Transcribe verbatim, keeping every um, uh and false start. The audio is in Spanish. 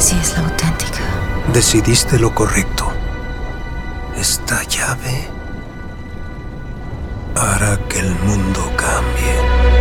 Sí, es la auténtica. Decidiste lo correcto. Esta llave hará que el mundo cambie.